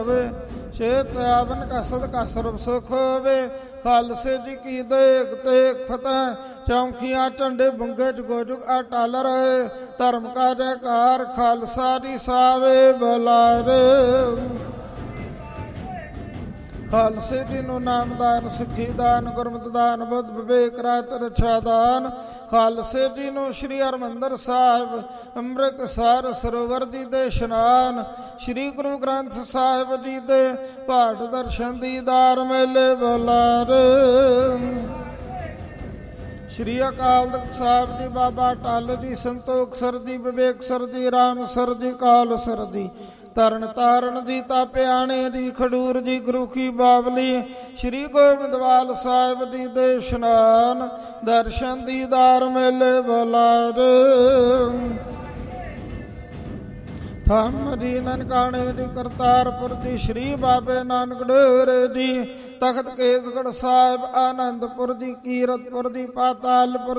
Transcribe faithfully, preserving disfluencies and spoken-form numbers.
ਛੇਤ ਆਵਨ ਕਾ ਸਦਕਾ ਸਰਬ ਸੁਖ ਹੋਵੇ। ਖਾਲਸੇ ਜੀ ਕੀ ਦੇਖ ਤੇਖ ਫਤਿਹ, ਚੌਂਕੀਆਂ ਝੰਡੇ ਬੁੰਗੇ ਜੁਗੋ ਜੁਗ ਅਟਲ ਰਹੇ। ਧਰਮ ਕਾ ਜੈਕਾਰ ਖਾਲਸਾ ਜੀ ਸਾਵੇ ਬੁਲਾਰੇ। ਖਾਲਸੇ ਜੀ ਨੂੰ ਨਾਮਦਾਨ, ਸਿੱਖੀ ਦਾਨ, ਗੁਰਮਤਿ ਦਾਨ, ਬੁੱਧ ਵਿਵੇਕ ਰਾਤ ਰਛਾ ਦਾਨ। ਖਾਲਸੇ ਜੀ ਨੂੰ ਸ਼੍ਰੀ ਹਰਿਮੰਦਰ ਸਾਹਿਬ ਅੰਮ੍ਰਿਤਸਰ ਸਰੋਵਰ ਜੀ ਦੇ ਇਸ਼ਨਾਨ, ਸ਼੍ਰੀ ਗੁਰੂ ਗ੍ਰੰਥ ਸਾਹਿਬ ਜੀ ਦੇ ਪਾਠ ਦਰਸ਼ਨ ਦੀਦਾਰ ਮੇਲੇ ਬੁਲਾਰੇ। ਸ਼੍ਰੀ ਅਕਾਲ ਤਖਤ ਸਾਹਿਬ ਜੀ, ਬਾਬਾ ਟਲ ਜੀ, ਸੰਤੋਖ ਸਰ ਜੀ, ਵਿਵੇਕ ਸਰ ਜੀ, ਰਾਮ ਸਰ ਜੀ, ਕਾਲ ਸਰ ਜੀ, ਤਰਨ ਤਾਰਨ ਜੀ, ਤਾਪਿਆਣੇ ਜੀ, ਖਡੂਰ ਜੀ, ਗੁਰੂ ਕੀ ਬਾਵਲੀ, ਸ਼੍ਰੀ ਗੋਬਿੰਦਵਾਲ ਸਾਹਿਬ ਜੀ ਦੇ ਇਸ਼ਨਾਨ, ਦਰਸ਼ਨ ਦੀਦਾਰ ਮੇਲੇ ਬੁਲਾਰੇ। ਥੰਮ ਜੀ, ਨਨਕਾਣੇ ਜੀ, ਕਰਤਾਰਪੁਰ ਜੀ, ਸ਼੍ਰੀ ਬਾਬੇ ਨਾਨਕ ਡੇਰੇ ਜੀ, ਤਖਤ ਕੇਸਗੜ੍ਹ ਸਾਹਿਬ, ਆਨੰਦਪੁਰ ਜੀ, ਕੀਰਤਪੁਰ ਜੀ, ਪਾਤਾਲਪੁਰ